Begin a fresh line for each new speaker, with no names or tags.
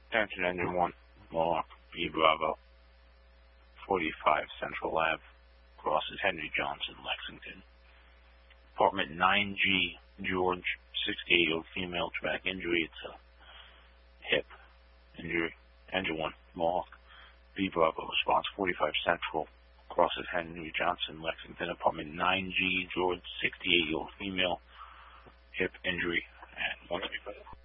Attention Engine 1, Mohawk, B Bravo, 45 Central Ave, crosses Henry Johnson, Lexington. Apartment 9G, George, 68-year-old female, traumatic injury. It's a hip injury. Engine 1, Mohawk, B Bravo, response 45 Central, crosses Henry Johnson, Lexington. Apartment 9G, George, 68-year-old female, hip injury, and 1 to be present.